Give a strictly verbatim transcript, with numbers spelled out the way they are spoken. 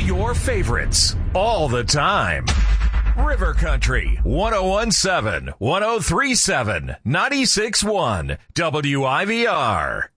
Your favorites all the time. River Country, one oh one point seven, one oh three point seven, ninety-six point one, W I V R.